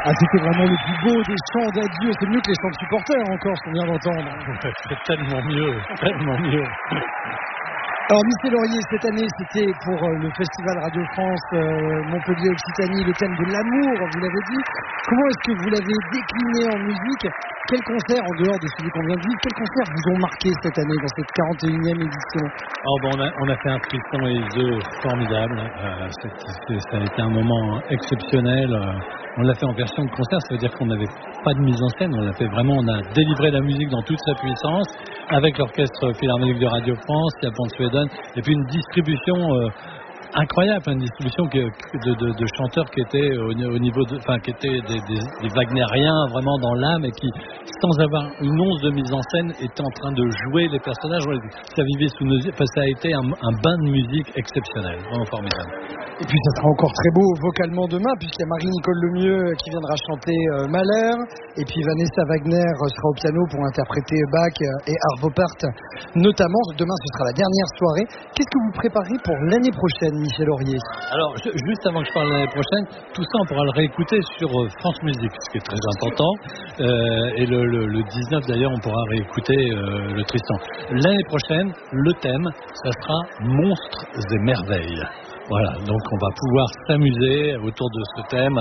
Ah, c'était vraiment le plus beau des chants d'adieu. C'est mieux que les chants de supporters encore, ce qu'on vient d'entendre. C'est tellement mieux, tellement mieux. Alors, Michel Laurier, cette année, c'était pour le Festival Radio France Montpellier Occitanie, le thème de l'amour, vous l'avez dit. Comment est-ce que vous l'avez décliné en musique? Quels concerts, en dehors de celui qu'on vient de vivre, quels concerts vous ont marqué cette année dans cette 41e édition? On a fait un Tristan et Iseult formidable. Ça a été un moment exceptionnel. On l'a fait en version de concert, ça veut dire qu'on n'avait pas de mise en scène. On l'a fait vraiment, on a délivré la musique dans toute sa puissance avec l'Orchestre Philharmonique de Radio France, Japon Suédoine, et puis une distribution incroyable, une distribution de chanteurs qui étaient au niveau qui étaient des Wagneriens vraiment dans l'âme et qui, sans avoir une once de mise en scène, étaient en train de jouer les personnages. Ça vivait sous nos yeux. Ça a été un bain de musique exceptionnel, vraiment formidable. Et puis ça sera encore très beau vocalement demain, puisqu'il y a Marie-Nicole Lemieux qui viendra chanter Mahler, et puis Vanessa Wagner sera au piano pour interpréter Bach et Arvo Pärt notamment. Demain ce sera la dernière soirée. Qu'est-ce que vous préparez pour l'année prochaine, Michel Laurier? Alors, juste avant que je parle de l'année prochaine, tout ça on pourra le réécouter sur France Musique, ce qui est très important. Et le 19 d'ailleurs, on pourra réécouter le Tristan. L'année prochaine, le thème, ça sera Monstres et merveilles. Voilà, donc on va pouvoir s'amuser autour de ce thème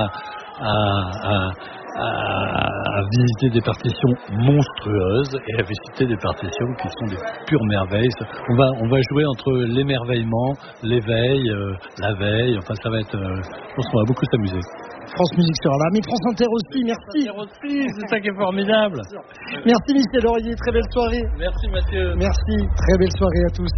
à visiter des partitions monstrueuses et à visiter des partitions qui sont des pures merveilles. On va jouer entre l'émerveillement, l'éveil, la veille. Enfin, ça va être. Je pense qu'on va beaucoup s'amuser. France Musique sera là, mais France Inter aussi. Merci. France Inter aussi, c'est ça qui est formidable. Merci Michel Laurier, très belle soirée. Merci Mathieu. Merci, très belle soirée à tous.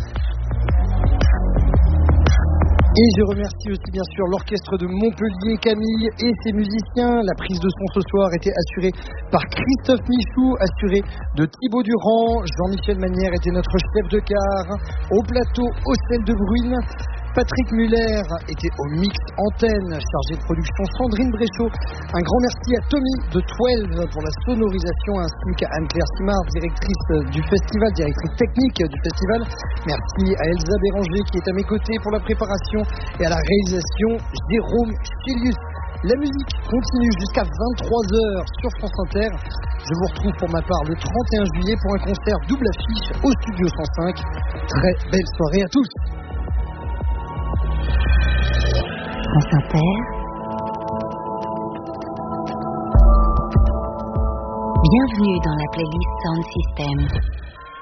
Et je remercie aussi bien sûr l'orchestre de Montpellier, Camille et ses musiciens. La prise de son ce soir était assurée par Christophe Michou, assurée de Thibaut Durand. Jean-Michel Manière était notre chef de car. Au plateau, Ocel de Bruyne. Patrick Muller était au mix antenne, chargé de production Sandrine Bréchot. Un grand merci à Tommy de 12 pour la sonorisation, ainsi qu'à Anne-Claire Simard, directrice du festival, directrice technique du festival. Merci à Elsa Béranger qui est à mes côtés pour la préparation et à la réalisation, Jérôme Chilius. La musique continue jusqu'à 23h sur France Inter. Je vous retrouve pour ma part le 31 juillet pour un concert double affiche au Studio 105. Très belle soirée à tous. France Inter. Bienvenue dans la playlist Sound System.